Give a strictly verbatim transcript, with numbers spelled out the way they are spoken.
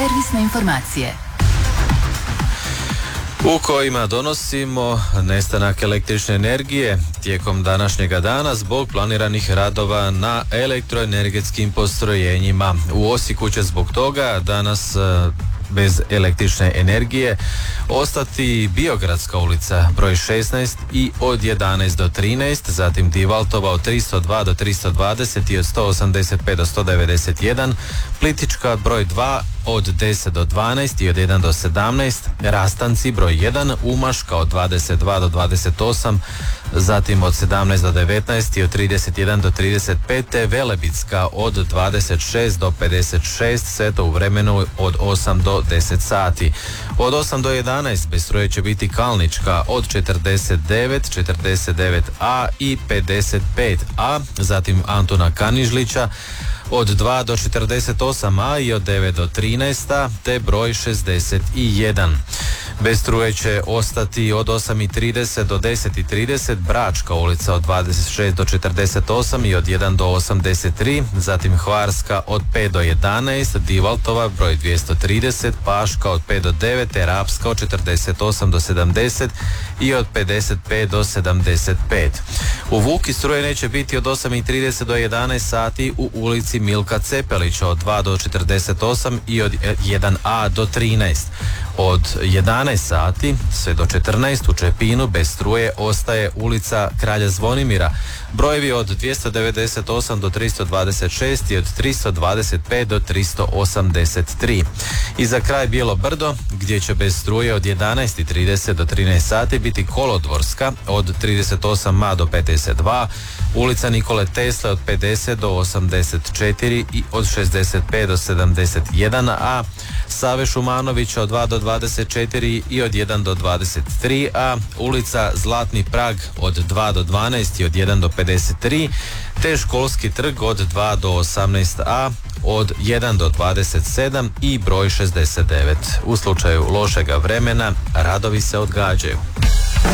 Servisne informacije u kojima donosimo nestanak električne energije tijekom današnjega dana zbog planiranih radova na elektroenergetskim postrojenjima. U Osijeku će zbog toga danas bez električne energije ostati Biogradska ulica broj šesnaest i od jedanaest do trinaest, zatim Divaltova od tristo dva do tristo dvadeset i od sto osamdeset pet do sto devedeset jedan, Plitvička broj dva od deset do dvanaest i od jedan do sedamnaest, Rastanci broj jedan, Umaška od dvadeset dva do dvadeset osam, zatim od sedamnaest do devetnaest i od trideset jedan do trideset pet, te Velebitska od dvadeset šest do pedeset šest, sve to u vremenu od osam do deset sati. Od osam do jedanaest bez struje će biti Kalnička od četrdeset devet, četrdeset devet a i pedeset pet a, zatim Antuna Kanižlića od dva do četrdeset osam a i od devet do trinaest a, te broj šezdeset jedan. Bez struje će ostati od osam i trideset do deset i trideset Bračka ulica od dvadeset šest do četrdeset osam i od jedan do osamdeset tri, zatim Hvarska od pet do jedanaest, Divaltova broj dvjesto trideset, Paška od pet do devet, te Rapska od četrdeset osam do sedamdeset i od pedeset pet do sedamdeset pet. U Vuki struje neće biti od osam i trideset do jedanaest sati u ulici Milka Cepelića od dva do četrdeset osam i od jedan a do trinaest. Od jedanaest sati sve do četrnaest u Čepinu bez struje ostaje ulica Kralja Zvonimira, brojevi od dvjesto devedeset osam do tristo dvadeset šest i od tristo dvadeset pet do tristo osamdeset tri. I za kraj Bijelo Brdo, gdje će bez struje od jedanaest i trideset do trinaest sati biti Kolodvorska od trideset osam a do pedeset dva, ulica Nikole Tesle od pedeset do osamdeset četiri i od šezdeset pet do sedamdeset jedan a, Save Šumanovića od dva do dvadeset četiri i od jedan do dvadeset tri a, ulica Zlatni Prag od dva do dvanaest i od jedan do pedeset tri, te Školski trg od dva do osamnaest a, od jedan do dvadeset sedam i broj šezdeset devet. U slučaju lošega vremena radovi se odgađaju.